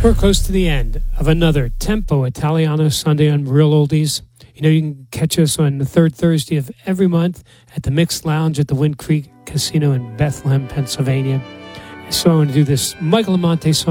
We're close to the end of another Tempo Italiano Sunday on Real Oldies. You know, you can catch us on the third Thursday of every month at the Mixed Lounge at the Wind Creek Casino in Bethlehem, Pennsylvania. So I want to do this Michael Amante song.